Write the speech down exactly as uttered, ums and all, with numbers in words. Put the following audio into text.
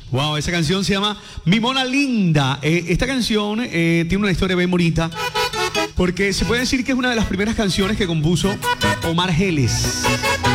Wow, esa canción se llama Mi Mona Linda. Eh, esta canción eh, tiene una historia bien bonita, porque se puede decir que es una de las primeras canciones que compuso Omar Geles.